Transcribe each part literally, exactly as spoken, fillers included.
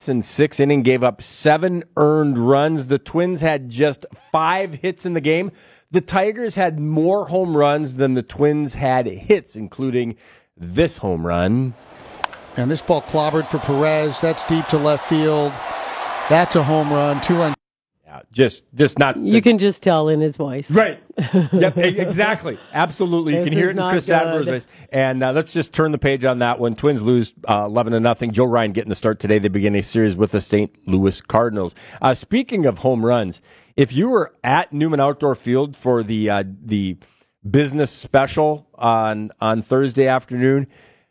in six inning, gave up seven earned runs. The Twins had just five hits in the game. The Tigers had more home runs than the Twins had hits, including this home run. And this ball clobbered for Perez. That's deep to left field. That's a home run. Two runs. Yeah, just, just not. You the, can just tell in his voice. Right. Yep. Exactly. Absolutely. You can hear it in Chris Adler's voice. And uh, let's just turn the page on that one. Twins lose uh, eleven to nothing. Joe Ryan getting the start today. They begin a series with the Saint Louis Cardinals. Uh, speaking of home runs, if you were at Newman Outdoor Field for the uh, the business special on on Thursday afternoon,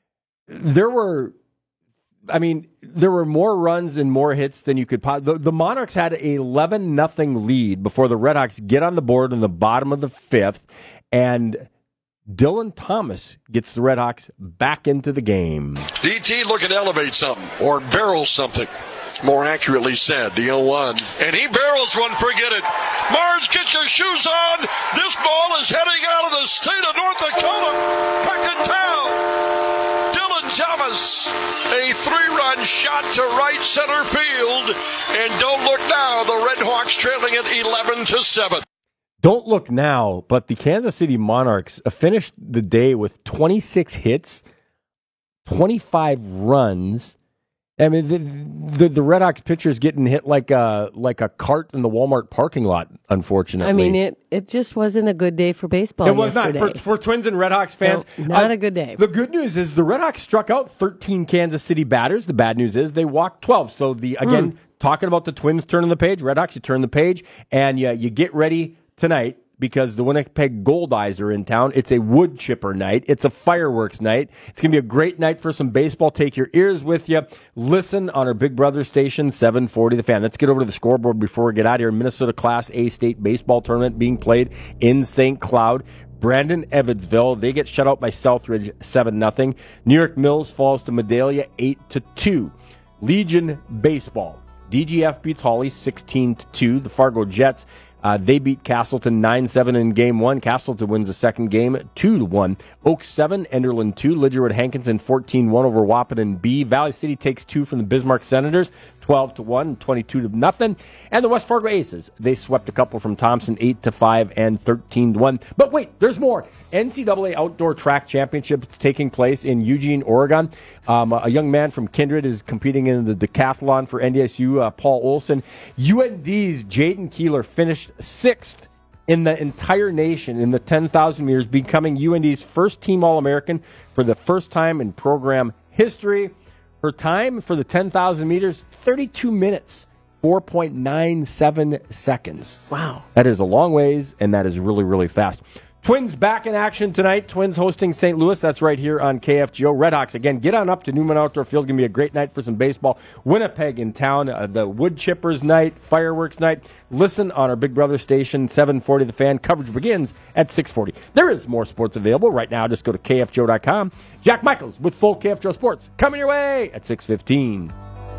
there were. I mean, there were more runs and more hits than you could possibly. The, the Monarchs had an eleven nothing lead before the Red Hawks get on the board in the bottom of the fifth, and Dylan Thomas gets the Red Hawks back into the game. D T looking to elevate something, or barrel something, more accurately said, the oh one. And he barrels one, forget it. Mars, get your shoes on. This ball is heading out of the state of North Dakota. Back in town. Thomas, a three-run shot to right center field, and don't look now, the Red Hawks trailing it eleven to seven. Don't look now, but the Kansas City Monarchs finished the day with twenty-six hits, twenty-five runs. I mean, the the, the Red Hawks pitcher's getting hit like a like a cart in the Walmart parking lot, unfortunately. I mean, it, it just wasn't a good day for baseball It was yesterday. not. For, for Twins and Red Hawks fans. No, not uh, a good day. The good news is the Red Hawks struck out thirteen Kansas City batters. The bad news is they walked twelve. So, the again, mm. talking about the Twins turning the page, Red Hawks, you turn the page, and you, you get ready tonight, because the Winnipeg Gold Eyes are in town. It's a wood chipper night. It's a fireworks night. It's going to be a great night for some baseball. Take your ears with you. Listen on our Big Brother station, seven forty The Fan. Let's get over to the scoreboard before we get out of here. Minnesota Class A State Baseball Tournament being played in Saint Cloud. Brandon Evansville, they get shut out by Southridge seven nothing. New York Mills falls to Medalia eight to two. Legion Baseball. D G F beats Hawley sixteen to two. The Fargo Jets, Uh, they beat Castleton nine seven in game one. Castleton wins the second game two to one. Oaks seven, Enderlin two. Lidgerwood Hankinson fourteen one over Wahpeton B. Valley City takes two from the Bismarck Senators, twelve to one, twenty-two to nothing. And the West Fargo Aces, they swept a couple from Thompson, eight to five and thirteen to one. But wait, there's more. N C double A Outdoor Track Championships taking place in Eugene, Oregon. Um, a young man from Kindred is competing in the decathlon for N D S U, uh, Paul Olson. U N D's Jaden Keeler finished sixth in the entire nation in the ten thousand meters, becoming U N D's first team All-American for the first time in program history. Her time for the ten thousand meters, thirty-two minutes, four point nine seven seconds. Wow. That is a long ways, and that is really, really fast. Twins back in action tonight. Twins hosting Saint Louis. That's right here on K F G O. Red Hawks, again, get on up to Newman Outdoor Field. Going to be a great night for some baseball. Winnipeg in town. Uh, the Wood Chippers night, fireworks night. Listen on our Big Brother station, seven forty The Fan. Coverage begins at six forty. There is more sports available right now. Just go to K F G O dot com. Jack Michaels with full K F G O Sports coming your way at six fifteen.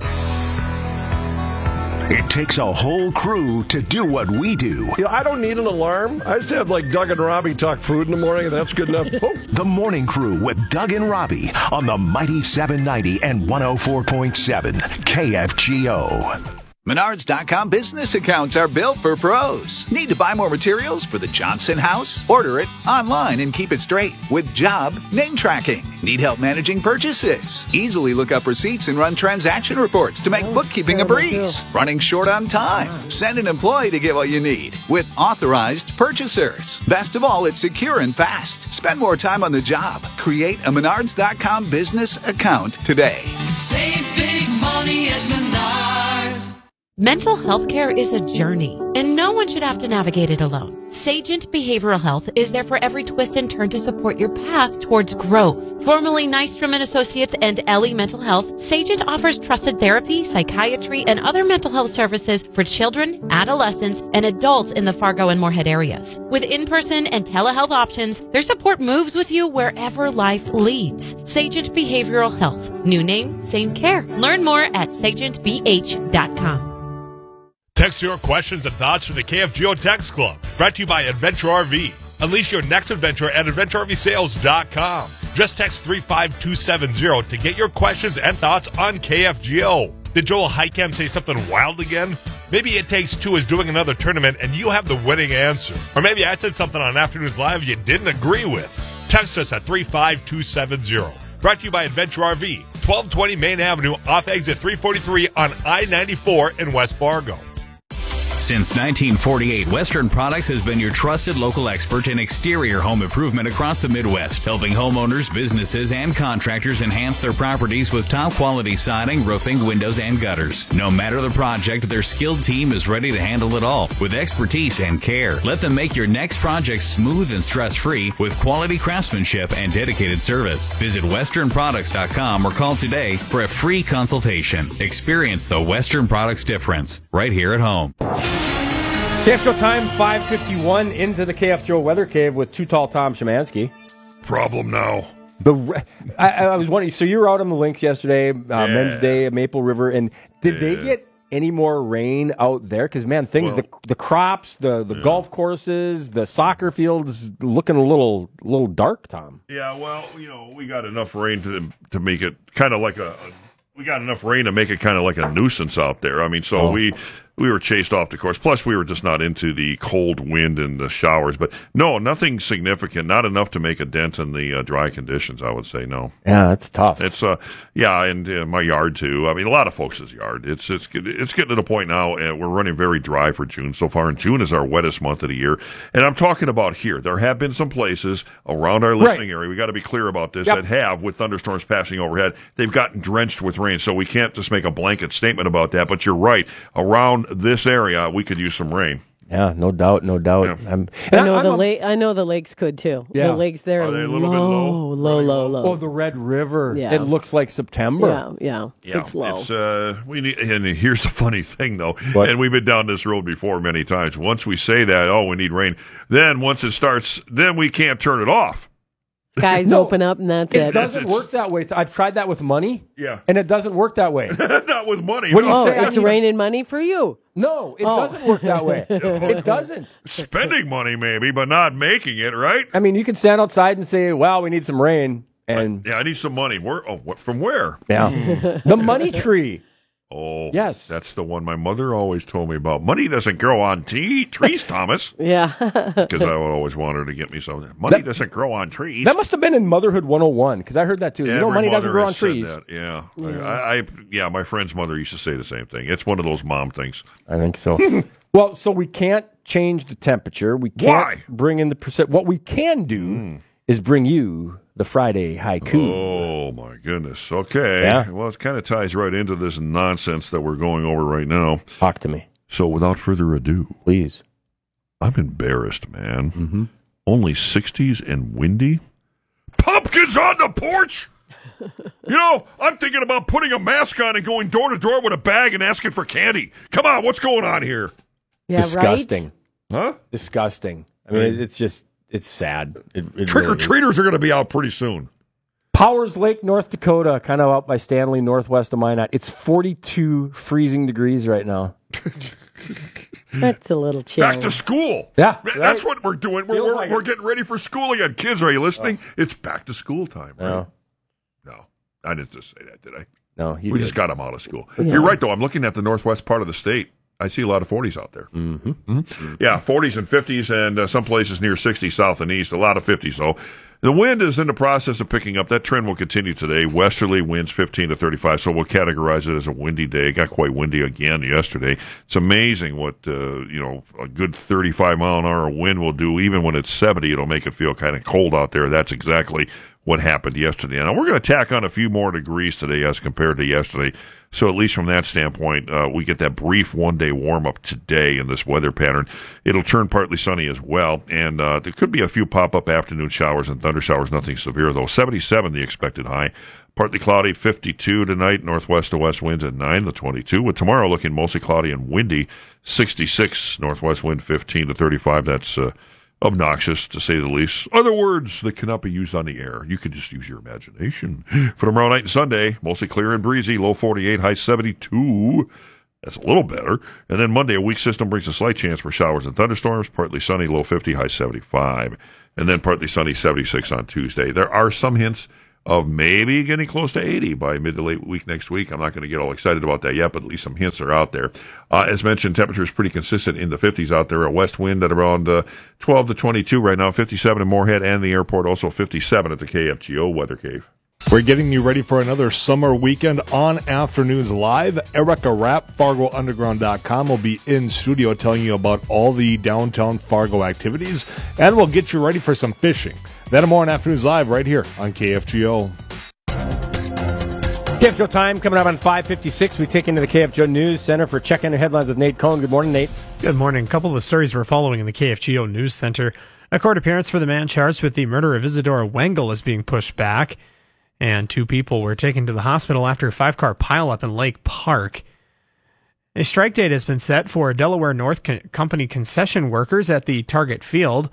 It takes a whole crew to do what we do. You know, I don't need an alarm. I just have like Doug and Robbie talk food in the morning, and that's good enough. Oh. The Morning Crew with Doug and Robbie on the mighty seven ninety and one oh four point seven K F G O. Menards dot com business accounts are built for pros. Need to buy more materials for the Johnson house? Order it online and keep it straight with job name tracking. Need help managing purchases? Easily look up receipts and run transaction reports to make oh, bookkeeping a breeze. Running short on time? Send an employee to get what you need with authorized purchasers. Best of all, it's secure and fast. Spend more time on the job. Create a Menards dot com business account today. Save big money at Menards. Mental health care is a journey, and no one should have to navigate it alone. Sagent Behavioral Health is there for every twist and turn to support your path towards growth. Formerly Nystrom and Associates and Ellie Mental Health, Sagent offers trusted therapy, psychiatry, and other mental health services for children, adolescents, and adults in the Fargo and Moorhead areas. With in-person and telehealth options, their support moves with you wherever life leads. Sagent Behavioral Health. New name, same care. Learn more at sagent b h dot com. Text your questions and thoughts to the K F G O Text Club. Brought to you by Adventure R V. Unleash your next adventure at adventure r v sales dot com. Just text three five two seven zero to get your questions and thoughts on K F G O. Did Joel Heitkamp say something wild again? Maybe It Takes Two is doing another tournament and you have the winning answer. Or maybe I said something on Afternoons Live you didn't agree with. Text us at three five two seven zero. Brought to you by Adventure R V, twelve twenty Main Avenue off exit three forty-three on I ninety-four in West Fargo. Since nineteen forty-eight, Western Products has been your trusted local expert in exterior home improvement across the Midwest, helping homeowners, businesses, and contractors enhance their properties with top-quality siding, roofing, windows, and gutters. No matter the project, their skilled team is ready to handle it all with expertise and care. Let them make your next project smooth and stress-free with quality craftsmanship and dedicated service. Visit western products dot com or call today for a free consultation. Experience the Western Products difference right here at home. K F Joe time, five fifty-one, into the K F Joe Weather Cave with Too Tall Tom Szymanski. Problem now. The I, I was wondering, so you were out on the links yesterday, uh, yeah. Men's Day at Maple River, and did yeah. they get any more rain out there? Because, man, things, well, the the crops, the, the yeah. golf courses, the soccer fields looking a little little dark, Tom. Yeah, well, you know, we got enough rain to to make it kind of like a, a we got enough rain to make it kind of like a nuisance out there. I mean, so oh. we we were chased off the course. Plus, we were just not into the cold wind and the showers. But no, nothing significant. Not enough to make a dent in the uh, dry conditions, I would say. No. Yeah, that's tough. It's uh, yeah, and uh, my yard too. I mean, a lot of folks' yard. It's it's it's getting to the point now. Uh, we're running very dry for June so far, and June is our wettest month of the year. And I'm talking about here. There have been some places around our listening right. area. We got to be clear about this yep. that have, with thunderstorms passing overhead, they've gotten drenched with rain. So we can't just make a blanket statement about that. But you're right. Around this area, we could use some rain. Yeah, no doubt, no doubt. Yeah. I'm, I know I'm the a, lake. I know the lakes could too. Yeah. The lakes there are they are a little low, bit low, low, low, low. Oh, the Red River. Yeah. It looks like September. Yeah, yeah. Yeah, it's low. It's, uh, we need, and here's the funny thing, though, what? and we've been down this road before many times. Once we say that, oh, we need rain, then once it starts, then we can't turn it off. Skies no, open up and that's it. it. It doesn't work that way. I've tried that with money. Yeah. And it doesn't work that way. Not with money. When no. Oh, say it's raining money for you. No, it oh. doesn't work that way. It doesn't. Spending money maybe, but not making it, right? I mean, you can stand outside and say, well, we need some rain. And I, yeah, I need some money. Where? Oh, what? From where? Yeah. The money tree. Oh, yes. That's the one my mother always told me about. Money doesn't grow on tea, trees, Thomas. Yeah. Because I would always want her to get me some. Money that, doesn't grow on trees. That must have been in Motherhood one oh one, because I heard that too. Every you know, money doesn't grow on said trees. That. Yeah. Yeah. I, I, yeah, my friend's mother used to say the same thing. It's one of those mom things. I think so. Well, so we can't change the temperature. We can't Why? bring in the percent. What we can do mm. is bring you the Friday haiku. Oh, my goodness. Okay. Yeah. Well, it kind of ties right into this nonsense that we're going over right now. Talk to me. So without further ado. Please. I'm embarrassed, man. Mm-hmm. Only sixties and windy? Pumpkins on the porch? You know, I'm thinking about putting a mask on and going door to door with a bag and asking for candy. Come on, what's going on here? Yeah, Disgusting. Right? Huh? Disgusting. I mean, it's just, it's sad. It, it Trick-or-treaters really are going to be out pretty soon. Powers Lake, North Dakota, kind of out by Stanley, northwest of Minot. It's forty-two freezing degrees right now. That's a little chill. Back to school. Yeah. That's right? what we're doing. We're, we're, like we're getting ready for school again. Kids, are you listening? Oh. It's back to school time, right? No. No. I didn't just say that, did I? No, he We did. just got them out of school. Yeah. You're right, though. I'm looking at the northwest part of the state. I see a lot of forties out there. Mm-hmm. Mm-hmm. Yeah, forties and fifties, and uh, some places near sixty south and east. A lot of fifties, though. The wind is in the process of picking up. That trend will continue today. Westerly winds fifteen to thirty-five, so we'll categorize it as a windy day. It got quite windy again yesterday. It's amazing what, uh, you know, a good thirty-five mile an hour wind will do. Even when it's seventy, it'll make it feel kind of cold out there. That's exactly what happened yesterday. Now, we're going to tack on a few more degrees today as compared to yesterday. So at least from that standpoint, uh, we get that brief one-day warm-up today in this weather pattern. It'll turn partly sunny as well, and uh, there could be a few pop-up afternoon showers and thunder showers, nothing severe, though. seventy-seven the expected high. Partly cloudy, fifty-two tonight, northwest to west winds at nine to twenty-two. With tomorrow looking mostly cloudy and windy, sixty-six, northwest wind fifteen to thirty-five. That's uh, obnoxious, to say the least. Other words that cannot be used on the air. You can just use your imagination. For tomorrow night and Sunday, mostly clear and breezy, low forty-eight, high seventy-two. That's a little better. And then Monday, a weak system brings a slight chance for showers and thunderstorms, partly sunny, low fifty, high seventy-five. And then partly sunny, seventy-six on Tuesday. There are some hints of maybe getting close to eighty by mid to late week next week. I'm not going to get all excited about that yet, but at least some hints are out there. Uh, as mentioned, temperature is pretty consistent in the fifties out there. A west wind at around uh, twelve to twenty-two right now, fifty-seven in Moorhead and the airport, also fifty-seven at the K F G O Weather Cave. We're getting you ready for another summer weekend on Afternoons Live. Erica Rapp, Fargo Underground dot com, will be in studio telling you about all the downtown Fargo activities, and we'll get you ready for some fishing. Then more on Afternoons Live right here on K F G O. K F G O time coming up on five fifty-six. We take into the K F G O News Center for check-in headlines with Nate Cohn. Good morning, Nate. Good morning. A couple of the stories we're following in the K F G O News Center. A court appearance for the man charged with the murder of Isadora Wengel is being pushed back, and two people were taken to the hospital after a five-car pileup in Lake Park. A strike date has been set for Delaware North Co- Company concession workers at the Target Field,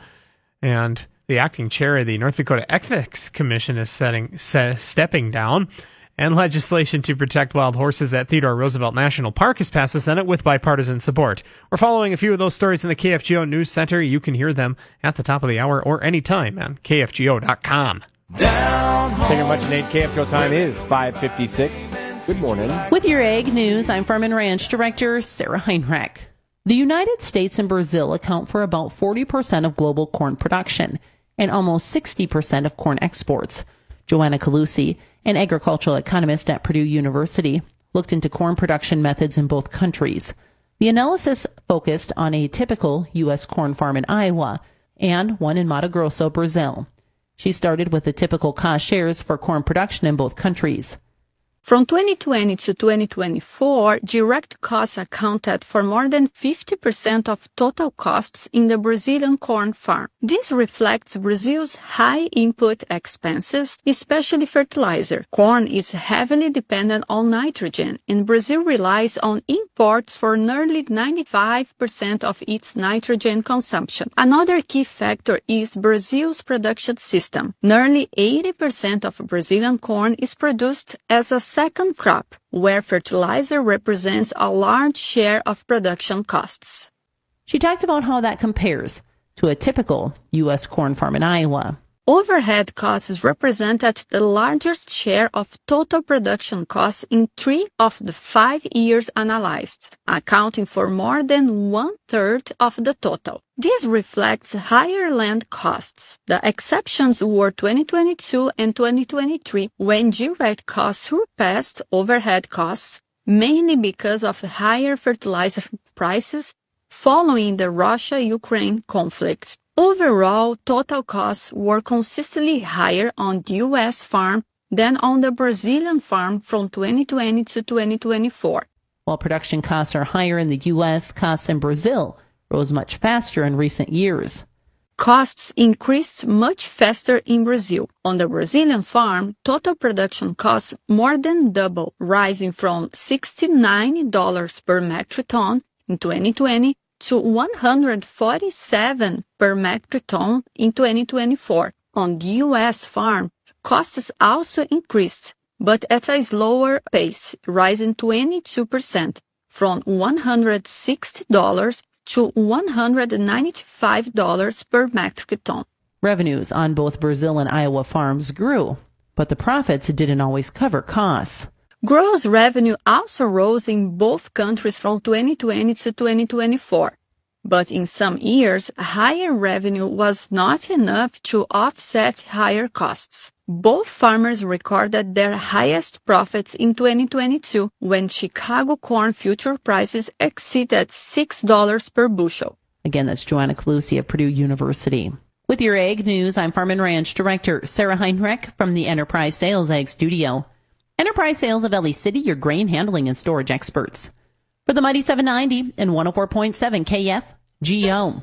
and the acting chair of the North Dakota Ethics Commission is setting, se- stepping down, and legislation to protect wild horses at Theodore Roosevelt National Park has passed the Senate with bipartisan support. We're following a few of those stories in the K F G O News Center. You can hear them at the top of the hour or anytime on K F G O dot com. Thank you very much, Nate. K F G O time is five fifty-six. Good morning. With your Ag News, I'm Farm and Ranch Director Sarah Heinrich. The United States and Brazil account for about forty percent of global corn production and almost sixty percent of corn exports. Joanna Calusi, an agricultural economist at Purdue University, looked into corn production methods in both countries. The analysis focused on a typical U S corn farm in Iowa and one in Mato Grosso, Brazil. She started with the typical cost shares for corn production in both countries. From twenty twenty to twenty twenty-four, direct costs accounted for more than fifty percent of total costs in the Brazilian corn farm. This reflects Brazil's high input expenses, especially fertilizer. Corn is heavily dependent on nitrogen, and Brazil relies on imports for nearly ninety-five percent of its nitrogen consumption. Another key factor is Brazil's production system. Nearly eighty percent of Brazilian corn is produced as a second crop, where fertilizer represents a large share of production costs. She talked about how that compares to a typical U S corn farm in Iowa. Overhead costs represented the largest share of total production costs in three of the five years analyzed, accounting for more than one-third of the total. This reflects higher land costs. The exceptions were twenty twenty-two and twenty twenty-three, when direct costs surpassed overhead costs, mainly because of higher fertilizer prices following the Russia-Ukraine conflict. Overall, total costs were consistently higher on the U S farm than on the Brazilian farm from twenty twenty to twenty twenty-four. While production costs are higher in the U S, costs in Brazil rose much faster in recent years. Costs increased much faster in Brazil. On the Brazilian farm, total production costs more than doubled, rising from sixty-nine dollars per metric ton in twenty twenty to one hundred forty-seven dollars per metric ton in twenty twenty-four. On the U S farm, costs also increased, but at a slower pace, rising twenty-two percent from one hundred sixty dollars to one hundred ninety-five dollars per metric ton. Revenues on both Brazil and Iowa farms grew, but the profits didn't always cover costs. Gross revenue also rose in both countries from twenty twenty to twenty twenty-four. But in some years, higher revenue was not enough to offset higher costs. Both farmers recorded their highest profits in twenty twenty-two, when Chicago corn future prices exceeded six dollars per bushel. Again, that's Joanna Calusi of Purdue University. With your Ag News, I'm Farm and Ranch Director Sarah Heinrich from the Enterprise Sales Ag Studio. Enterprise Sales of Ely City, your grain handling and storage experts. For the Mighty seven ninety and one oh four point seven K F G O.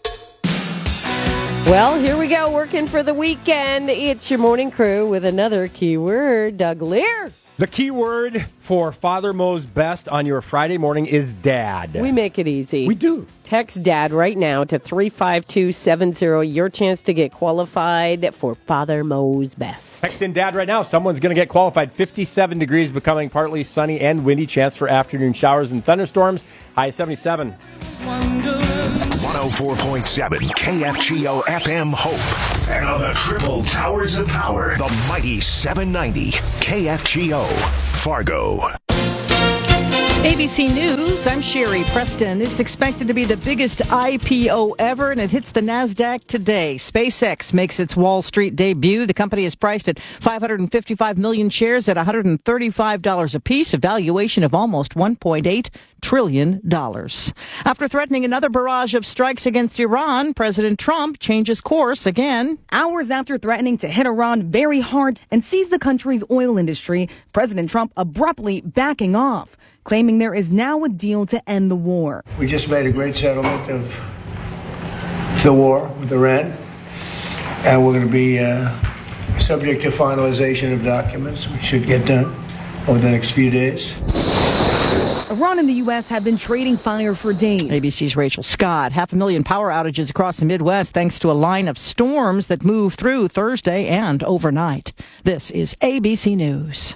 Well, here we go, working for the weekend. It's your morning crew with another keyword. Doug Lear. The keyword for Father Mo's Best on your Friday morning is dad. We make it easy. We do. Text dad right now to three five two seven zero. Your chance to get qualified for Father Mo's Best. Text in dad right now. Someone's going to get qualified. fifty-seven degrees, becoming partly sunny and windy. Chance for afternoon showers and thunderstorms. High seventy-seven. one oh oh four point seven K F G O F M Hope. And on the triple towers of power, the mighty seven ninety K F G O Fargo. A B C News, I'm Sherry Preston. It's expected to be the biggest I P O ever, and it hits the NASDAQ today. SpaceX makes its Wall Street debut. The company is priced at five hundred fifty-five million shares at one hundred thirty-five dollars apiece, a valuation of almost one point eight trillion dollars. After threatening another barrage of strikes against Iran, President Trump changes course again. Hours after threatening to hit Iran very hard and seize the country's oil industry, President Trump abruptly backing off, claiming there is now a deal to end the war. We just made a great settlement of the war with Iran, and we're going to be uh, subject to finalization of documents, which should get done over the next few days. Iran and the U S have been trading fire for days. A B C's Rachel Scott. Half a million power outages across the Midwest thanks to a line of storms that moved through Thursday and overnight. This is A B C News.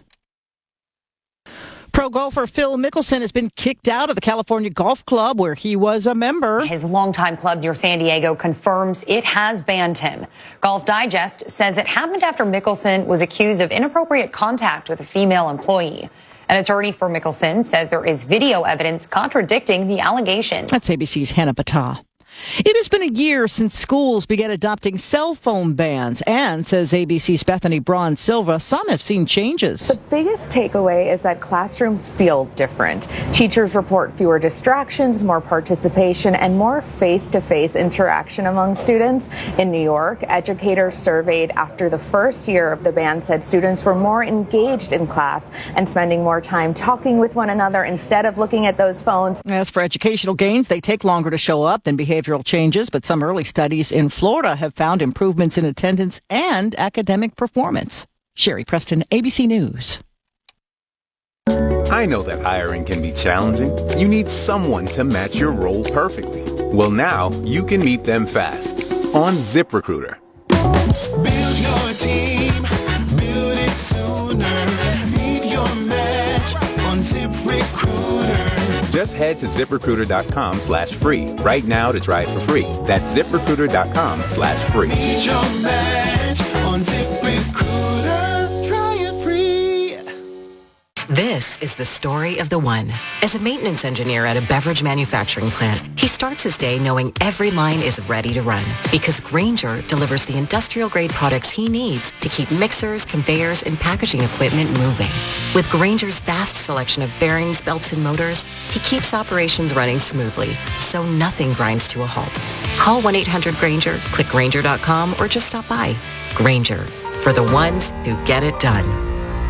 Pro golfer Phil Mickelson has been kicked out of the California Golf Club where he was a member. His longtime club near San Diego confirms it has banned him. Golf Digest says it happened after Mickelson was accused of inappropriate contact with a female employee. An attorney for Mickelson says there is video evidence contradicting the allegations. That's A B C's Hannah Battah. It has been a year since schools began adopting cell phone bans, and, says A B C's Bethany Braun Silva, some have seen changes. The biggest takeaway is that classrooms feel different. Teachers report fewer distractions, more participation, and more face-to-face interaction among students. In New York, educators surveyed after the first year of the ban said students were more engaged in class and spending more time talking with one another instead of looking at those phones. As for educational gains, they take longer to show up than behavioral changes, but some early studies in Florida have found improvements in attendance and academic performance. Sherry Preston, A B C News. I know that hiring can be challenging. You need someone to match your role perfectly. Well, now you can meet them fast on ZipRecruiter. Build your team, build it sooner. Meet your match on ZipRecruiter. Just head to ZipRecruiter.com slash free right now to try it for free. That's ZipRecruiter.com slash free. Meet your match on ZipRecruiter. Try it free. This is the story of the one. As a maintenance engineer at a beverage manufacturing plant, he starts his day knowing every line is ready to run because Grainger delivers the industrial-grade products he needs to keep mixers, conveyors, and packaging equipment moving. With Grainger's vast selection of bearings, belts, and motors, he keeps operations running smoothly, so nothing grinds to a halt. Call one eight hundred Grainger, click Grainger dot com, or just stop by. Grainger, for the ones who get it done.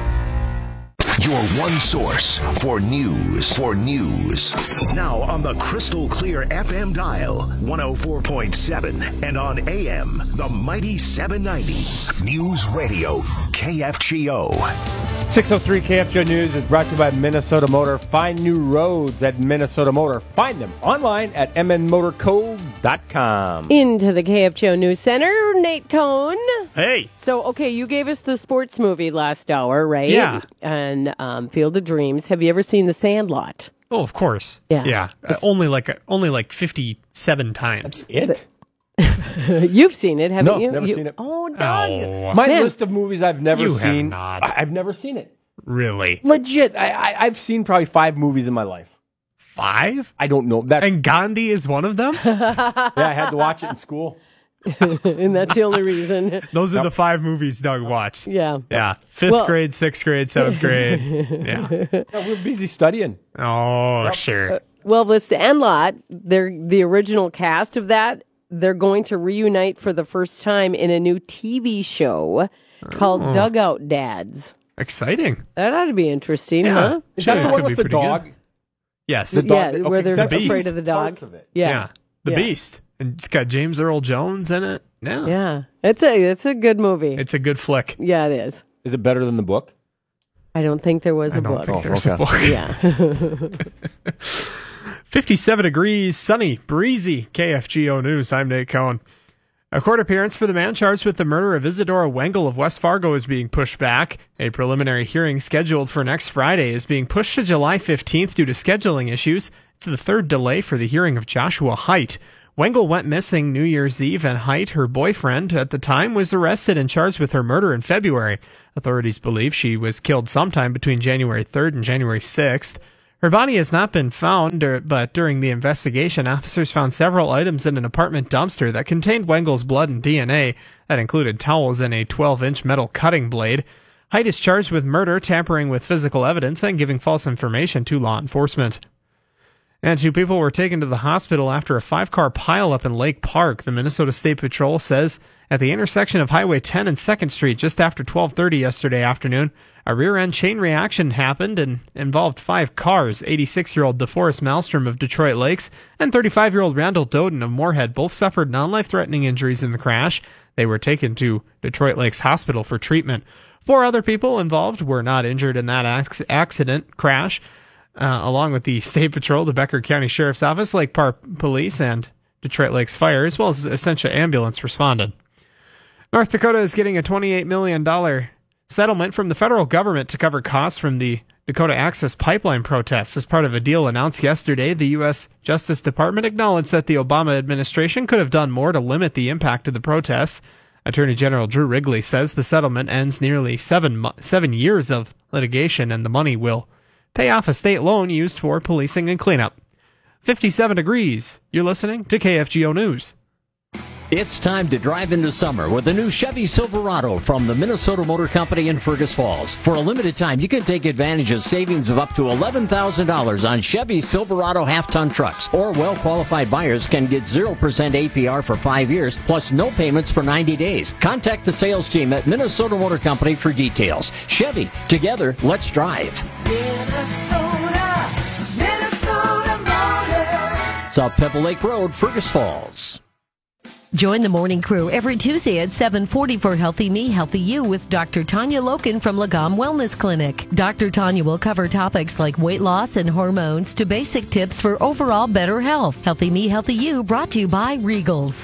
Your one source for news. For news. Now on the crystal clear F M dial, one oh four point seven, and on A M, the mighty seven ninety. News Radio, K F G O. six oh three K F G O News is brought to you by Minnesota Motor. Find new roads at Minnesota Motor. Find them online at m n motor co dot com. Into the K F G O News Center, Nate Cohn. Hey. So, okay, you gave us the sports movie last hour, right? Yeah. And um, Field of Dreams. Have you ever seen The Sandlot? Oh, of course. Yeah. Yeah. Uh, only like only like fifty-seven times. It? You've seen it, haven't no, you? never you, seen it. Oh, Doug. Oh. My Man. list of movies I've never You have seen. not. I, I've never seen it. Really? Legit. I, I, I've seen probably five movies in my life. Five? I don't know. That's And Gandhi is one of them? yeah, I had to watch it in school. And that's the only reason. Those are Yep. the five movies Doug watched. Yeah. Yeah. Fifth Well- grade, sixth grade, seventh grade. Yeah. Yeah, we're busy studying. Oh, sure. Well, The Sandlot, they're the original cast of that. They're going to reunite for the first time in a new T V show called Oh. Dugout Dads. Exciting. That ought to be interesting, Yeah. huh? Is Sure, that the it one could with be the pretty dog? good. Yes. The dog- Yeah, where okay, they're The Beast. afraid of the dog. Parts of it. Yeah. Yeah. The Yeah. Beast. And it's got James Earl Jones in it. Yeah. Yeah. It's a it's a good movie. It's a good flick. yeah, it is. Is it better than the book? I don't think there was I a don't book. think Oh, there's okay. a book. Yeah. fifty-seven degrees, sunny, breezy. K F G O News. I'm Nate Cohn. A court appearance for the man charged with the murder of Isadora Wengel of West Fargo is being pushed back. A preliminary hearing scheduled for next Friday is being pushed to July fifteenth due to scheduling issues. It's the third delay for the hearing of Joshua Haidt. Wengel went missing New Year's Eve, and Haidt, her boyfriend at the time, was arrested and charged with her murder in February. Authorities believe she was killed sometime between January third and January sixth. Her body has not been found, but during the investigation, officers found several items in an apartment dumpster that contained Wengel's blood and D N A. That included towels and a twelve-inch metal cutting blade. Haidt is charged with murder, tampering with physical evidence, and giving false information to law enforcement. And two people were taken to the hospital after a five-car pileup in Lake Park. The Minnesota State Patrol says at the intersection of Highway ten and second Street just after twelve thirty yesterday afternoon, a rear-end chain reaction happened and involved five cars. eighty-six-year-old DeForest Malmstrom of Detroit Lakes and thirty-five-year-old Randall Doden of Moorhead both suffered non-life-threatening injuries in the crash. They were taken to Detroit Lakes Hospital for treatment. Four other people involved were not injured in that accident crash. Uh, along with the State Patrol, the Becker County Sheriff's Office, Lake Park Police, and Detroit Lakes Fire, as well as Essentia Ambulance, responded. North Dakota is getting a twenty-eight million dollars settlement from the federal government to cover costs from the Dakota Access Pipeline protests. As part of a deal announced yesterday, the U S Justice Department acknowledged that the Obama administration could have done more to limit the impact of the protests. Attorney General Drew Wrigley says the settlement ends nearly seven, seven years of litigation, and the money will pay off a state loan used for policing and cleanup. fifty-seven degrees. You're listening to K F G O News. It's time to drive into summer with a new Chevy Silverado from the Minnesota Motor Company in Fergus Falls. For a limited time, you can take advantage of savings of up to eleven thousand dollars on Chevy Silverado half-ton trucks. Or well-qualified buyers can get zero percent A P R for five years, plus no payments for ninety days. Contact the sales team at Minnesota Motor Company for details. Chevy, together, let's drive. Minnesota, Minnesota Motor. South Pebble Lake Road, Fergus Falls. Join the morning crew every Tuesday at seven forty for Healthy Me, Healthy You with Doctor Tanya Loken from Lagom Wellness Clinic. Doctor Tanya will cover topics like weight loss and hormones to basic tips for overall better health. Healthy Me, Healthy You brought to you by Regals.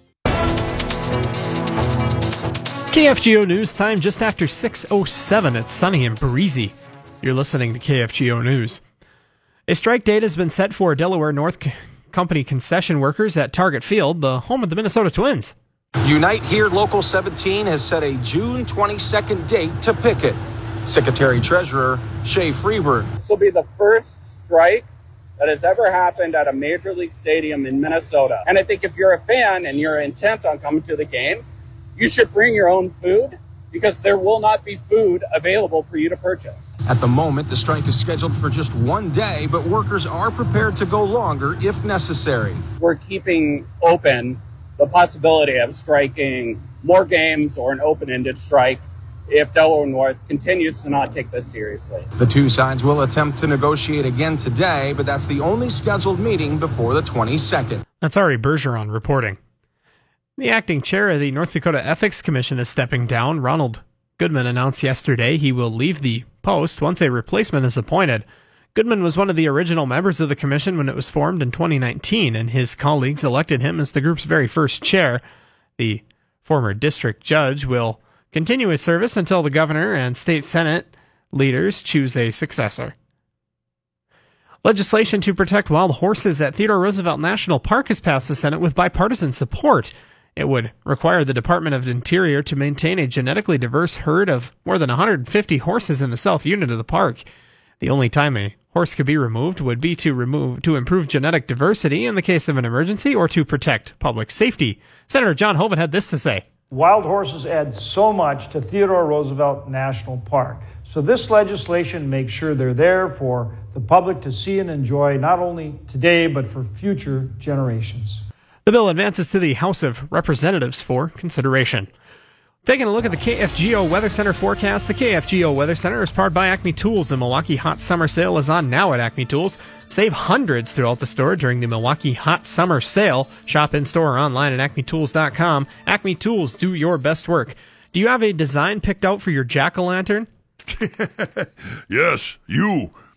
K F G O News time just after six oh seven. It's sunny and breezy. You're listening to K F G O News. A strike date has been set for Delaware North Company concession workers at Target Field, the home of the Minnesota Twins. Unite Here Local seventeen has set a June twenty-second date to picket. Secretary-Treasurer Shay Freeberg. This will be the first strike that has ever happened at a major league stadium in Minnesota. And I think if you're a fan and you're intent on coming to the game, you should bring your own food, because there will not be food available for you to purchase. At the moment, the strike is scheduled for just one day, but workers are prepared to go longer if necessary. We're keeping open the possibility of striking more games or an open-ended strike if Delaware North continues to not take this seriously. The two sides will attempt to negotiate again today, but that's the only scheduled meeting before the twenty-second. That's Ari Bergeron reporting. The acting chair of the North Dakota Ethics Commission is stepping down. Ronald Goodman announced yesterday he will leave the post once a replacement is appointed. Goodman was one of the original members of the commission when it was formed in twenty nineteen, and his colleagues elected him as the group's very first chair. The former district judge will continue his service until the governor and state senate leaders choose a successor. Legislation to protect wild horses at Theodore Roosevelt National Park has passed the Senate with bipartisan support. It would require the Department of Interior to maintain a genetically diverse herd of more than one hundred fifty horses in the south unit of the park. The only time a horse could be removed would be to remove to improve genetic diversity in the case of an emergency or to protect public safety. Senator John Hoeven had this to say. Wild horses add so much to Theodore Roosevelt National Park. So this legislation makes sure they're there for the public to see and enjoy, not only today, but for future generations. The bill advances to the House of Representatives for consideration. Taking a look at the K F G O Weather Center forecast, the K F G O Weather Center is powered by Acme Tools. The Milwaukee Hot Summer Sale is on now at Acme Tools. Save hundreds throughout the store during the Milwaukee Hot Summer Sale. Shop in-store or online at acme tools dot com. Acme Tools, do your best work. Do you have a design picked out for your jack-o'-lantern? Yes, you.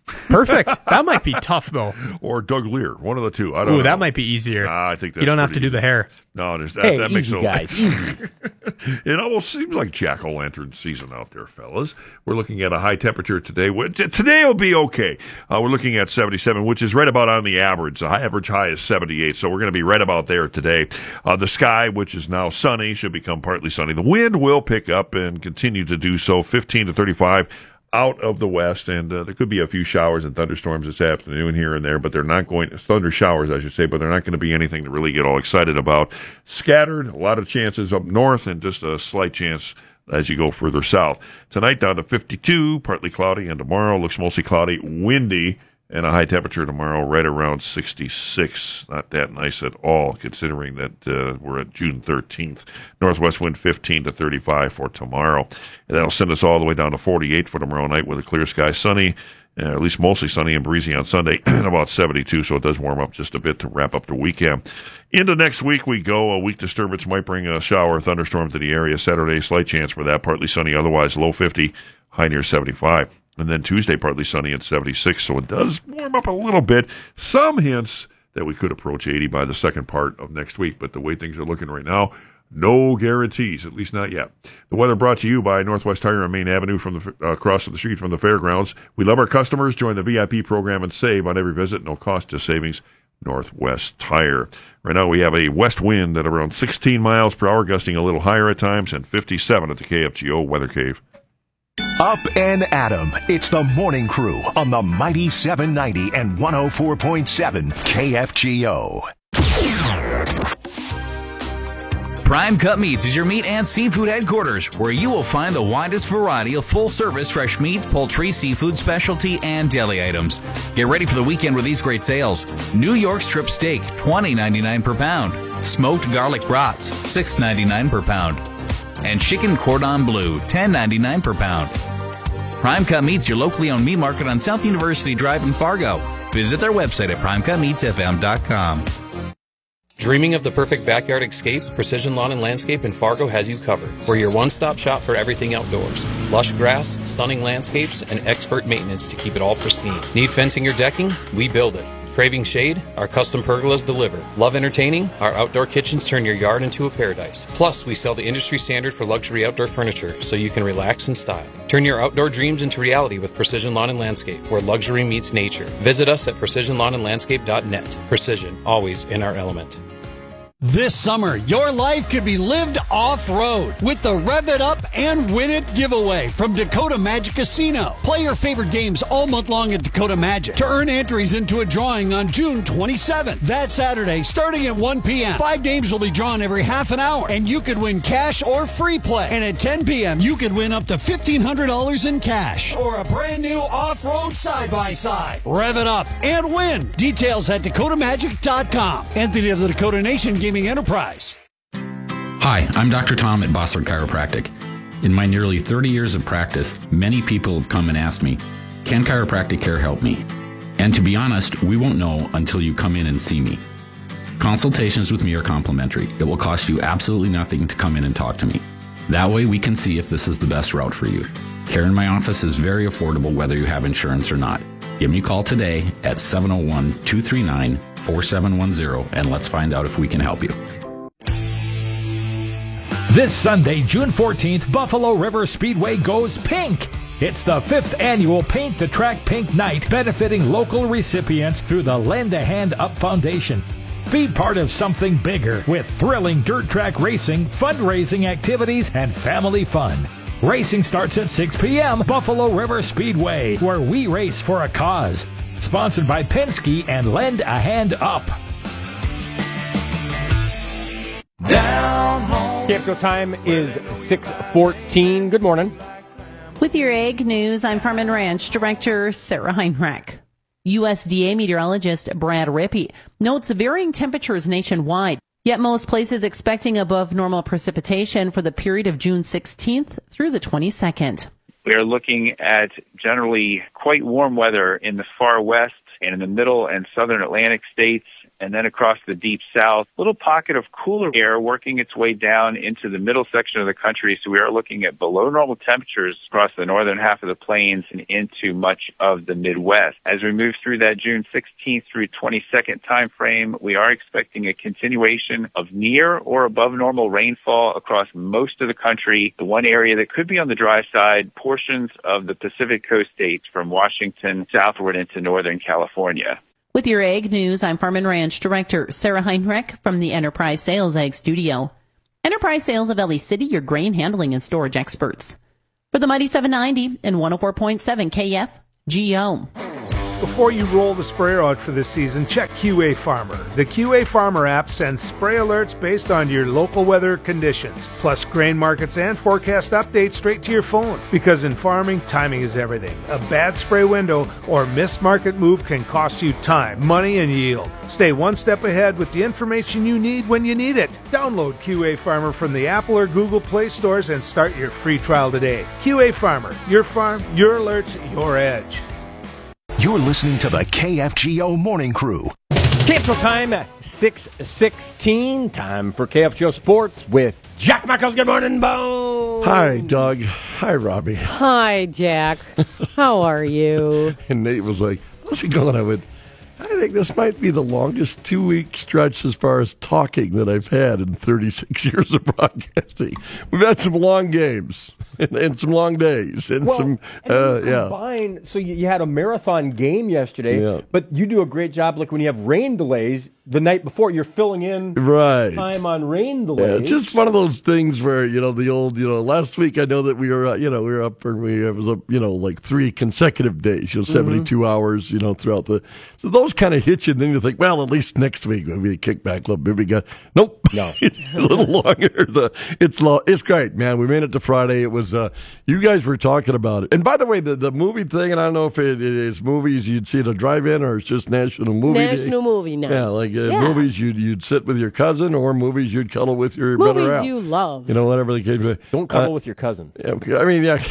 Perfect. That might be tough, though. Or Doug Lear, one of the two. I don't Ooh, know. that might be easier. Nah, I think that's you don't have pretty to do easy. the hair. No, there's that. Hey, that makes easy, no guys. Easy. It almost seems like jack-o'-lantern season out there, fellas. We're looking at a high temperature today. Today will be okay. Uh, we're looking at seventy-seven, which is right about on the average. The high average high is seventy-eight, so we're going to be right about there today. Uh, the sky, which is now sunny, should become partly sunny. The wind will pick up and continue to do so, fifteen to thirty-five. Out of the west, and uh, there could be a few showers and thunderstorms this afternoon here and there, but they're not going to, thunder showers, I should say, but they're not going to be anything to really get all excited about. Scattered, a lot of chances up north, and just a slight chance as you go further south. Tonight down to fifty-two, partly cloudy, and tomorrow looks mostly cloudy, windy, and a high temperature tomorrow right around sixty-six. Not that nice at all, considering that uh, we're at June thirteenth. Northwest wind fifteen to thirty-five for tomorrow. And that'll send us all the way down to forty-eight for tomorrow night with a clear sky, sunny, uh, at least mostly sunny and breezy on Sunday, and about seventy-two, so it does warm up just a bit to wrap up the weekend. Into next week we go. A weak disturbance might bring a shower or thunderstorm to the area. Saturday, slight chance for that, partly sunny, otherwise low fifty, high near seventy-five. And then Tuesday, partly sunny at seventy-six, so it does warm up a little bit. Some hints that we could approach eighty by the second part of next week, but the way things are looking right now, no guarantees, at least not yet. The weather brought to you by Northwest Tire on Main Avenue from the uh, across the street from the fairgrounds. We love our customers. Join the V I P program and save on every visit. No cost, just savings. Northwest Tire. Right now we have a west wind at around sixteen miles per hour, gusting a little higher at times, and fifty-seven at the K F G O Weather Cave. Up and Adam. It's the Morning Crew on the Mighty seven ninety and one oh four point seven K F G O. Prime Cut Meats is your meat and seafood headquarters, where you will find the widest variety of full-service fresh meats, poultry, seafood, specialty, and deli items. Get ready for the weekend with these great sales. New York strip steak, twenty ninety-nine per pound. Smoked garlic brats, six ninety-nine per pound. And chicken cordon bleu, ten ninety-nine per pound. Prime Cut Meats, your locally owned meat market on South University Drive in Fargo. Visit their website at prime cut meats f m dot com. Dreaming of the perfect backyard escape? Precision Lawn and Landscape in Fargo has you covered. We're your one-stop shop for everything outdoors. Lush grass, stunning landscapes, and expert maintenance to keep it all pristine. Need fencing or decking? We build it. Craving shade? Our custom pergolas deliver. Love entertaining? Our outdoor kitchens turn your yard into a paradise. Plus, we sell the industry standard for luxury outdoor furniture, so you can relax in style. Turn your outdoor dreams into reality with Precision Lawn and Landscape, where luxury meets nature. Visit us at precision lawn and landscape dot net. Precision, always in our element. This summer, your life could be lived off-road with the Rev It Up and Win It giveaway from Dakota Magic Casino. Play your favorite games all month long at Dakota Magic to earn entries into a drawing on June twenty-seventh. That Saturday, starting at one p.m. Five games will be drawn every half an hour, and you could win cash or free play. And at ten p.m., you could win up to fifteen hundred dollars in cash or a brand new off-road side-by-side. Rev it up and win. Details at dakota magic dot com. Entity of the Dakota Nation Gaming Enterprise. Hi, I'm Doctor Tom at Bossard Chiropractic. In my nearly thirty years of practice, many people have come and asked me, can chiropractic care help me? And to be honest, we won't know until you come in and see me. Consultations with me are complimentary. It will cost you absolutely nothing to come in and talk to me. That way we can see if this is the best route for you. Care in my office is very affordable whether you have insurance or not. Give me a call today at seven oh one, two three nine, four seven one zero and let's find out if we can help you. This Sunday, June fourteenth, Buffalo River Speedway goes pink. It's the fifth annual Paint the Track Pink Night, benefiting local recipients through the Lend a Hand Up Foundation. Be part of something bigger with thrilling dirt track racing, fundraising activities, and family fun. Racing starts at six p.m. Buffalo River Speedway, where we race for a cause. Sponsored by Penske and Lend a Hand Up. Down home. K F G O time is six fourteen. Good morning. With your Ag News, I'm Farm and Ranch Director Sarah Heinrich. U S D A meteorologist Brad Rippey notes varying temperatures nationwide, yet most places expecting above normal precipitation for the period of June sixteenth through the twenty-second. We are looking at generally quite warm weather in the far west, and in the middle and southern Atlantic states, and then across the deep south. Little pocket of cooler air working its way down into the middle section of the country, so we are looking at below normal temperatures across the northern half of the plains and into much of the Midwest. As we move through that June sixteenth through twenty-second time frame, we are expecting a continuation of near or above normal rainfall across most of the country. The one area that could be on the dry side, portions of the Pacific Coast states from Washington southward into northern California. With your Ag News, I'm Farm and Ranch Director Sarah Heinrich from the Enterprise Sales Ag Studio. Enterprise Sales of Ely City, your grain handling and storage experts. For the Mighty seven ninety and one oh four point seven K F G O. Before you roll the sprayer out for this season, check Q A Farmer. The Q A Farmer app sends spray alerts based on your local weather conditions, plus grain markets and forecast updates straight to your phone. Because in farming, timing is everything. A bad spray window or missed market move can cost you time, money, and yield. Stay one step ahead with the information you need when you need it. Download Q A Farmer from the Apple or Google Play stores and start your free trial today. Q A Farmer, your farm, your alerts, your edge. You're listening to the K F G O Morning Crew. K F G O time at six sixteen. Time for K F G O Sports with Jack Michaels. Good morning, Bo. Hi, Doug. Hi, Robbie. Hi, Jack. How are you? And Nate was like, how's it going? I went, I think this might be the longest two-week stretch as far as talking that I've had in thirty-six years of broadcasting. We've had some long games and, and some long days and well, some, and uh, yeah. combined, so you, you had a marathon game yesterday, Yeah. but you do a great job. Like when you have rain delays the night before, you're filling in Right. time on rain Yeah, delays. it's just one of those things where, you know, the old, you know, last week I know that we were, uh, you know, we were up for, we, it was, up, you know, like three consecutive days, you know, seventy-two hours, you know, throughout the, so those kind of hit you, and then you think, well, at least next week maybe a kickback, little bit. We got, nope. No. It's a little longer. The, it's long, it's great, man. We made it to Friday. It was, uh, you guys were talking about it. And by the way, the, the movie thing, and I don't know if it, it is movies you'd see at a drive-in or it's just National Movie Day. National Movie night. Yeah, like uh, Yeah. movies you'd you'd sit with your cousin, or movies you'd cuddle with your brother Movies out. you love. You know, whatever the case may be. Don't cuddle Uh, with your cousin. yeah, okay, I mean, yeah,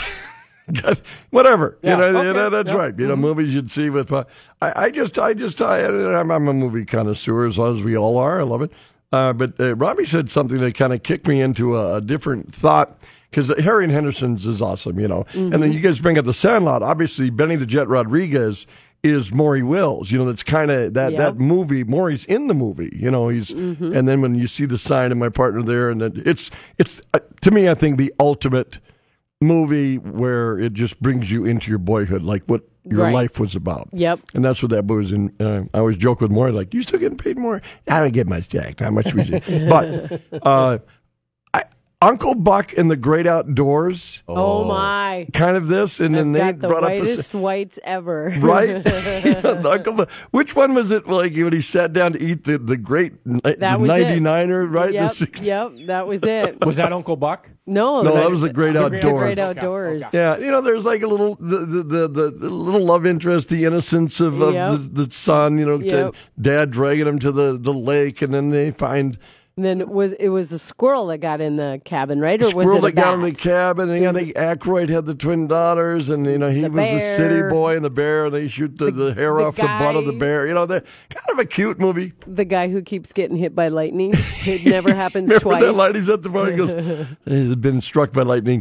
whatever. Yeah, you know, okay, yeah, that's yeah. right. You know, Mhm. movies you'd see with. Uh, I, I just, I just, I, I'm, I'm a movie connoisseur, as as we all are. I love it. Uh, but uh, Robbie said something that kind of kicked me into a, a different thought. Because Harry and Henderson's is awesome, you know. Mm-hmm. And then you guys bring up The Sandlot. Obviously, Benny the Jet Rodriguez is Maury Wills. You know, that's kind of that, Yep. that movie. Maury's in the movie, you know. He's Mhm. and then when you see the sign of my partner there, and then it's it's uh, to me, I think the ultimate movie where it just brings you into your boyhood, like what your Right. life was about. Yep. And that's what that movie was in. Uh, I always joke with Maury, like, you still getting paid more? I don't get much, Jack. Not much. We but uh, I, Uncle Buck and the Great Outdoors. Oh, my. Kind of this, and then I've they got the brought up whitest whites ever. the right. Yeah, the Uncle Buck. Which one was it? Like when he sat down to eat the the great That the was it. ninety-niner, right? Yep, The six- yep, that was it. Was that Uncle Buck? No, No, the- that was the Great the Outdoors. Great Outdoors. Yeah, you know, there's like a little the the the, the, the little love interest, the innocence of, of Yep. the, the son. You know, Yep. to dad dragging him to the, the lake, and then they find And then it was it was a squirrel that got in the cabin, right? Or was squirrel it a that got in bat? the cabin. And, you know, they, Aykroyd had the twin daughters, and you know he The was the city bear. boy and the bear, and they shoot the, the, hair the off the butt of the guy- bear. You know, they're kind of a cute movie. The guy who keeps getting hit by lightning. It never happens Remember twice. that line? He's at the bar. He goes, "He's been struck by lightning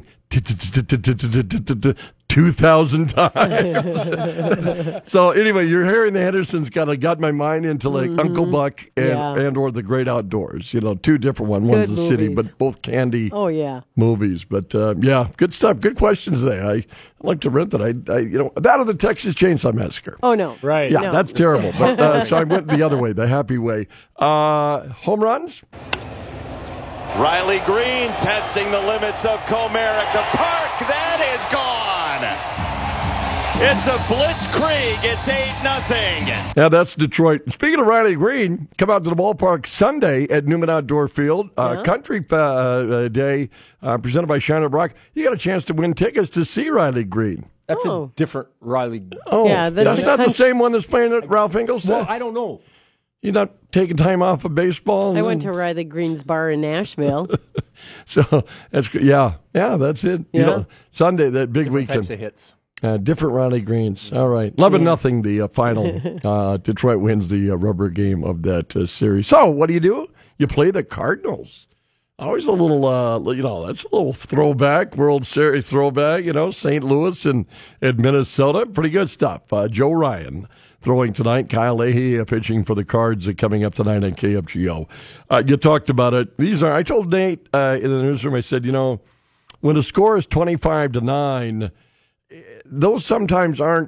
two thousand times." So anyway, you're hearing the Hendersons kind of got my mind into like Mhm. Uncle Buck and Yeah. and or The Great Outdoors. You know, two different ones. One's Good the city, movies. but both candy Oh yeah. movies. But uh, yeah, good stuff. Good questions today. I I'd like to rent that. I, I you know that or the Texas Chainsaw Massacre. Oh no. Right. Yeah, No. that's terrible. But uh, so I went the other way, the happy way. Uh, home runs. Riley Green testing the limits of Comerica Park. That is gone. It's a blitzkrieg. It's eight nothing. Yeah, that's Detroit. Speaking of Riley Green, come out to the ballpark Sunday at Newman Outdoor Field. Uh, Yeah. Country uh, uh, Day uh, presented by Shiner Brock. You got a chance to win tickets to see Riley Green. That's Oh. a different Riley. Oh, Yeah, that's that's a not the country- same one that's playing at Ralph Ingles. Well, I don't know. You're not taking time off of baseball. I went to Riley Green's bar in Nashville. So that's good. Yeah, yeah, that's it. You Yeah. know, Sunday, that big Different weekend. types of hits. Uh, different Ronnie Greens. All right. eleven nothing the uh, final. Uh, Detroit wins the uh, rubber game of that uh, series. So what do you do? You play the Cardinals. Always a little, uh, you know, that's a little throwback, World Series throwback, you know, Saint Louis and, and Minnesota. Pretty good stuff. Uh, Joe Ryan throwing tonight. Kyle Leahy uh, pitching for the Cards uh, coming up tonight on K F G O. Uh, you talked about it. These are, I told Nate uh, in the newsroom, I said, you know, when the score is twenty-five to nine, those sometimes aren't,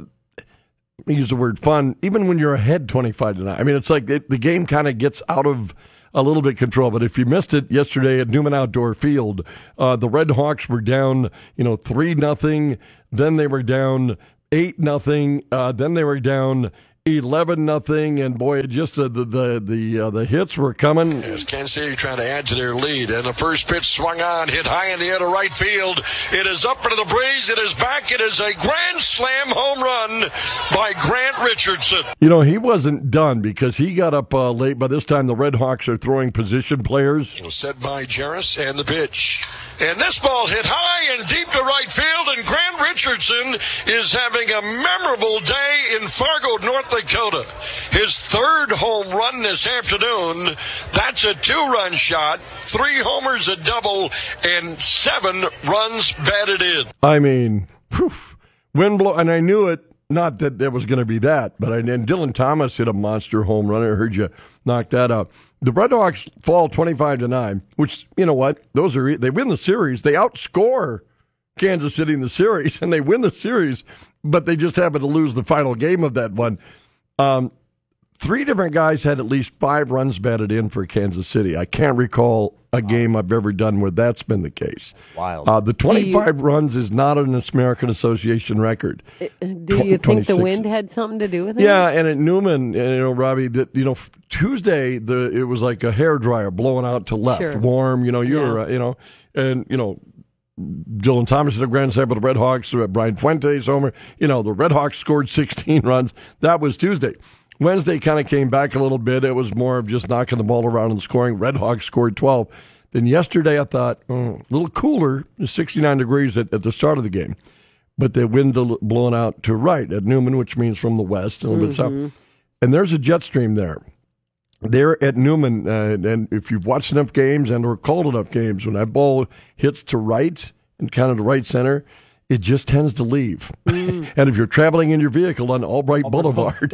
use the word fun, even when you're ahead twenty-five to nine. I mean, it's like it, the game kind of gets out of a little bit control. But if you missed it yesterday at Newman Outdoor Field, uh, the Red Hawks were down, you know, three nothing. Then they were down eight nothing. Uh, then they were down eleven nothing, and boy, just uh, the the the uh, the hits were coming. As Kansas City trying to add to their lead, and the first pitch swung on, hit high in the air to right field. It is up into the breeze. It is back. It is a grand slam home run by Grant Richardson. You know, he wasn't done because he got up uh, late. By this time, the Red Hawks are throwing position players. It was set by Jarris, and the pitch. And this ball hit high and deep to right field, and Grant Richardson is having a memorable day in Fargo, North Dakota. His third home run this afternoon. That's a two-run shot, three homers, a double, and seven runs batted in. I mean, whew, wind blow, and I knew it. Not that there was going to be that, but I, and Dylan Thomas hit a monster home run. I heard you knock that out. The Red Hawks fall twenty-five to nine, which, you know what? Those are they win the series. They outscore Kansas City in the series, and they win the series, but they just happen to lose the final game of that one. Um, three different guys had at least five runs batted in for Kansas City. I can't recall a game I've ever done where that's been the case. Wild. Uh, the twenty-five you, runs is not an American Association record. Do you think the wind had something to do with it? Yeah, and at Newman, you know, Robbie, that you know, Tuesday the it was like a hairdryer blowing out to left, sure. warm. You know, you yeah. were, uh, you know, and you know. Dylan Thomas had a grand slam with the Red Hawks. Brian Fuentes, homer. You know, the Red Hawks scored sixteen runs. That was Tuesday. Wednesday kind of came back a little bit. It was more of just knocking the ball around and scoring. Red Hawks scored twelve. Then yesterday I thought, oh, a little cooler, sixty-nine degrees at, at the start of the game. But the wind blowing out to right at Newman, which means from the west, a little mm-hmm. bit south. And there's a jet stream there. There at Newman, uh, and if you've watched enough games and or called enough games, when that ball hits to right and kind of to right center, it just tends to leave. Mm. And if you're traveling in your vehicle on Albright Boulevard,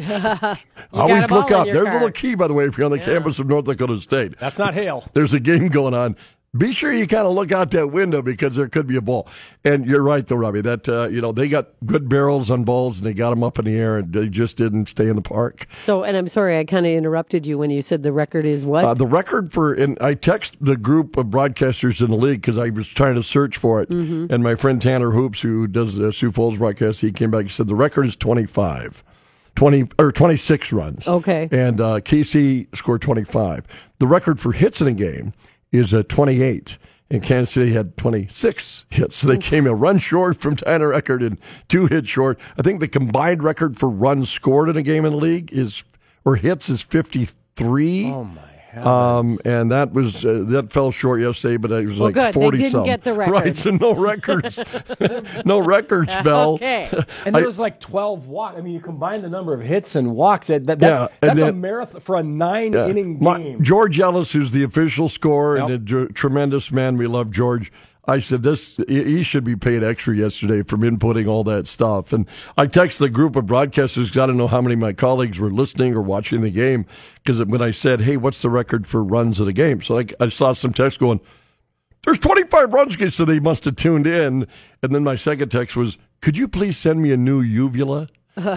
always look out. There's car. a little key, by the way, if you're on the yeah. campus of North Dakota State. That's not hail. There's a game going on. Be sure you kind of look out that window because there could be a ball. And you're right, though, Robbie. That uh, you know they got good barrels on balls and they got them up in the air and they just didn't stay in the park. So, and I'm sorry, I kind of interrupted you when you said the record is what? Uh, the record for, and I text the group of broadcasters in the league because I was trying to search for it. Mm-hmm. And my friend Tanner Hoops, who does the Sioux Falls broadcast, he came back and said the record is twenty-five. twenty or twenty-six runs. Okay. And uh, K C scored twenty-five. The record for hits in a game is uh, twenty-eight. And Kansas City had twenty-six hits. So they came a run short from tying a record and two hits short. I think the combined record for runs scored in a game in the league is, or hits is fifty-three. Oh, my heavens. Um, and that was, uh, that fell short yesterday, but it was well, like good. forty they didn't some. Get the record. Right, so no records. no records, Bell. Okay. And there was like twelve walks. I mean, you combine the number of hits and walks. That, that, that's yeah, that's then, a marathon for a nine-inning yeah, game. My, George Ellis, who's the official scorer yep. and a tremendous man, we love George. I said, this he should be paid extra yesterday from inputting all that stuff. And I texted the group of broadcasters because I don't know how many of my colleagues were listening or watching the game. Because when I said, hey, what's the record for runs of the game? So I, I saw some text going, there's twenty-five runs, so they must have tuned in. And then my second text was, could you please send me a new uvula? I'm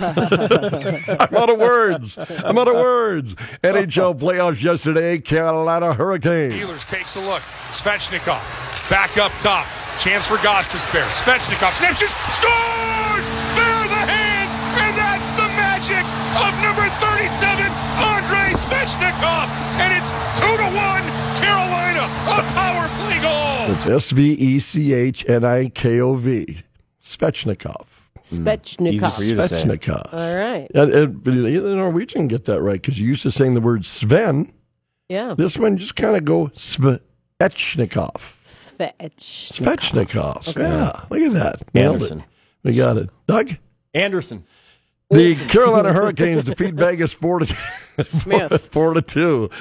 out of words. I'm out of words. N H L playoffs yesterday, Carolina Hurricanes. Steelers takes a look. Svechnikov back up top. Chance for Gostisbehere. Svechnikov snaps, shoots, scores! There are the hands, and that's the magic of number thirty-seven, Andrei Svechnikov. And it's two to one, Carolina, a power play goal. It's S V E C H N I K O V. Svechnikov. Svechnikov. Easy for you to say. Svechnikov. All right. And, and, the Norwegian get that right because you used to saying the word Sven. Yeah. This one just kind of go Svechnikov. Svech. Svechnikov. Okay. Yeah, look at that. Nailed Anderson. it. We got it. Doug? Anderson. The Carolina Hurricanes defeat Vegas four to Smith. four to two.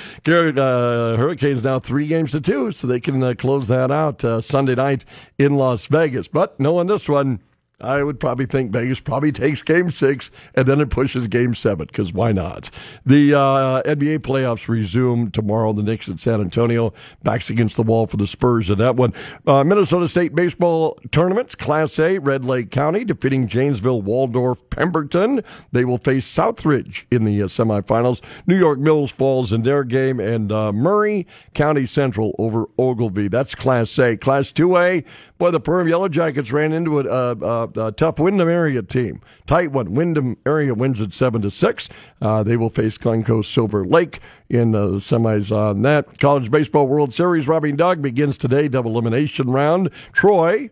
Uh, Hurricanes now three games to two, so they can uh, close that out uh, Sunday night in Las Vegas. But knowing this one, I would probably think Vegas probably takes Game Six and then it pushes Game Seven because why not? The uh, N B A playoffs resume tomorrow. The Knicks at San Antonio, backs against the wall for the Spurs in that one. Uh, Minnesota State baseball tournaments, Class A, Red Lake County defeating Janesville, Waldorf, Pemberton. They will face Southridge in the uh, semifinals. New York Mills Falls in their game, and uh, Murray County Central over Ogilvy. That's Class A. Class two A. Boy, the Perm Yellow Jackets ran into a, a, a, a tough Wyndham area team. Tight one. Wyndham area wins at seven to six. Uh, they will face Glencoe Silver Lake in uh, the semis on that. College Baseball World Series, Robbie and Doug begins today. Double elimination round. Troy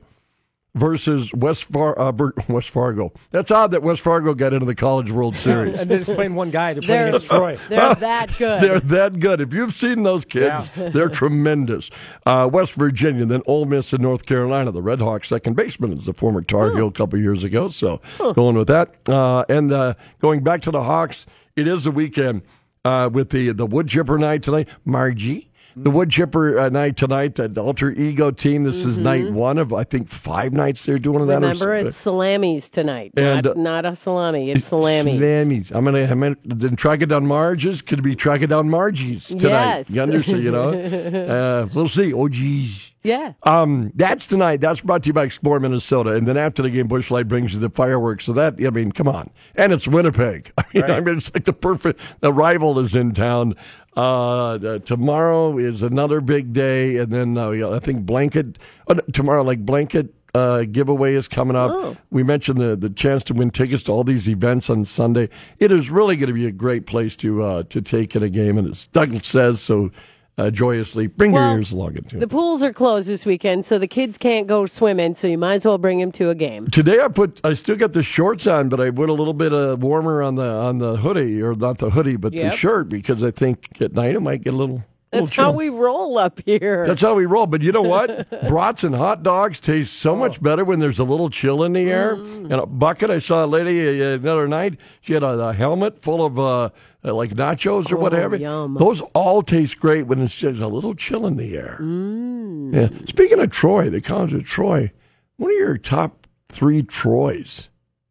versus West, Far- uh, West Fargo. That's odd that West Fargo got into the College World Series. And they're just playing one guy. They're playing They're- against Troy. They're that good. They're that good. If you've seen those kids, Yeah. they're tremendous. Uh, West Virginia, then Ole Miss and North Carolina. The Red Hawks second baseman is the former Tar Heel a couple years ago, so going with that. Uh, and uh, going back to the Hawks, it is a weekend uh, with the, the wood chipper night tonight. Margie. The wood chipper uh, night tonight, the alter ego team. This is night one of, I think, five nights they're doing that. Remember, or it's salamis tonight. And, not, uh, not a salami. It's salamis. Salamis. I'm gonna. I'm gonna then track it down Marge's. Could be track it down Margie's tonight. Yes. You understand? You know. uh, we'll see. Oh geez. Yeah. Um, that's tonight. That's brought to you by Explore Minnesota. And then after the game, Busch Light brings you the fireworks. So that, I mean, come on. And it's Winnipeg. I mean, Right. I mean it's like the perfect. The rival is in town. Uh, uh, tomorrow is another big day, and then uh, yeah, I think blanket uh, tomorrow, like blanket. Uh, giveaway is coming up. Oh. We mentioned the the chance to win tickets to all these events on Sunday. It is really going to be a great place to uh, to take in a game, and as Doug says so uh, joyously, bring Well, your ears along into The it. pools are closed this weekend, so the kids can't go swimming, so you might as well bring them to a game. Today I put I still got the shorts on, but I put a little bit uh, warmer on the on the hoodie, or not the hoodie, but Yep. the shirt, because I think at night it might get a little. That's how we roll up here. That's how we roll. But you know what? Brats and hot dogs taste so much better when there's a little chill in the air. And a bucket, I saw a lady uh, the other night. She had a, a helmet full of uh, uh, like nachos or Oh, whatever. yum. Those all taste great when it's, there's a little chill in the air. Mm. Yeah. Speaking of Troy, the college of Troy, one of your top three Troys.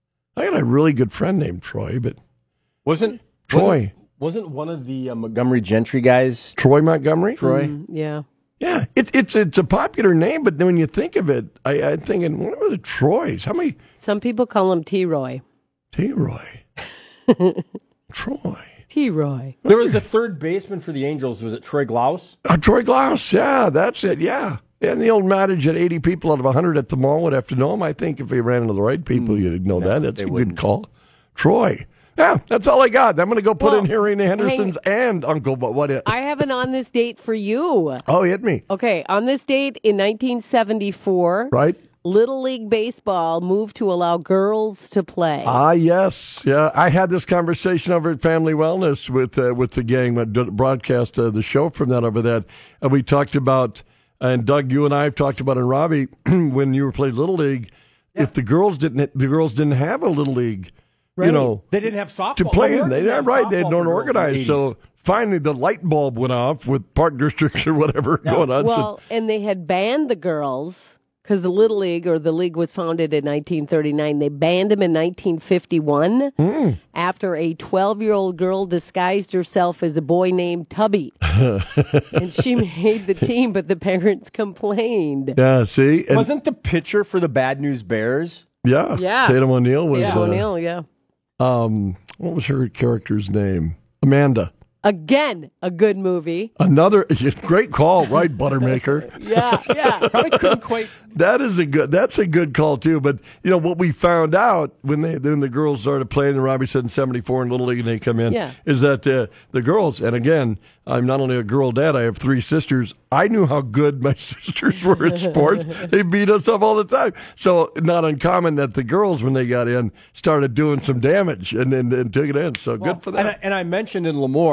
I got a really good friend named Troy, but Wasn't Troy. Wasn't, wasn't one of the uh, Montgomery Gentry guys Troy Montgomery? Troy? Mm, yeah. Yeah, it, it's it's a popular name, but then when you think of it, I, I'm thinking, what are the Troys? How many? Some people call him T-Roy. T-Roy. Troy. T-Roy. There was the third baseman for the Angels. Was it Troy Glaus? Uh, Troy Glaus, yeah, that's it, yeah. And the old adage that eighty people out of one hundred at the mall would have to know him. I think if we ran into the right people, you'd know that. That's a good call. Troy. Yeah, that's all I got. I'm going to go put Well, in Harry Henderson's and Uncle, but what? It, I have an on this date for you. oh, hit me. Okay, on this date in nineteen seventy-four, Right? Little League Baseball moved to allow girls to play. Ah, yes, yeah. I had this conversation over at Family Wellness with uh, with the gang that did- broadcast uh, the show from that over that, and we talked about, and Doug, you and I have talked about, and Robbie, when you were playing Little League, if the girls didn't, the girls didn't have a Little League, you know, They didn't have softball. to play in. They American yeah, had right. They softball don't for girls in the organize. eighties. So finally, the light bulb went off with park districts or whatever going on. So- Well, and they had banned the girls because the Little League, or the league, was founded in nineteen thirty-nine. They banned them in nineteen fifty-one Mm. after a twelve-year-old girl disguised herself as a boy named Tubby. And she made the team, but the parents complained. yeah, see, and, Wasn't the pitcher for the Bad News Bears? yeah, Yeah. Tatum O'Neal was. Yeah, uh, O'Neal, yeah. Um, what was her character's name? Amanda. Again, a good movie. Another great call, right, Buttermaker? Yeah, yeah. Probably couldn't quite. That is a good. That's a good call too. But you know what we found out when they when the girls started playing, and Robbie said in seventy-four in Little League, and they come in, Yeah. is that uh, the girls? And again, I'm not only a girl dad. I have three sisters. I knew how good my sisters were at sports. They beat us up all the time. So not uncommon that the girls, when they got in, started doing some damage and and, and took it in. So Well, good for them. And I, and I mentioned in Lemoore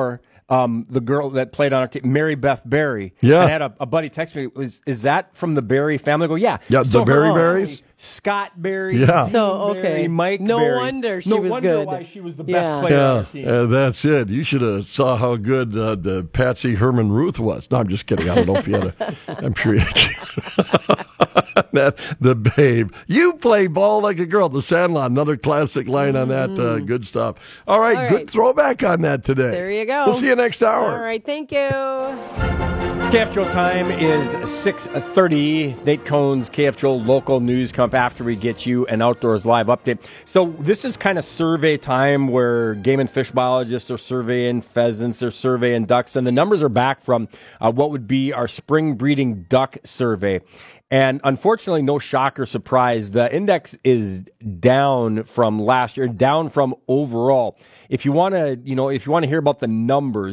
um, the girl that played on our team, Mary Beth Berry. Yeah. And I had a, a buddy text me, was, is that from the Berry family? I go, yeah. Yeah, so the Berry her, Berries? Scott Berry. Yeah. So, okay. Berry, Mike no Berry. wonder she no was wonder good. why she was the Yeah. best player on our Yeah, team. uh, that's it. You should have saw how good uh, the Patsy Herman Ruth was. No, I'm just kidding. I don't know if you had a. I'm sure you had. that the babe. You play ball like a girl. The Sandlot, another classic line on that. Uh, good stuff. All right, All good right. throwback on that today. There you go. We'll see you next hour. All right, thank you. K F J O time is six thirty. Nate Cohn's K F J O local news come up after we get you an Outdoors Live update. So this is kind of survey time where game and fish biologists are surveying pheasants, they're surveying ducks, and the numbers are back from uh, what would be our spring breeding duck survey. And unfortunately, no shock or surprise, the index is down from last year, down from overall. If you want to, you know, if you want to hear about the numbers,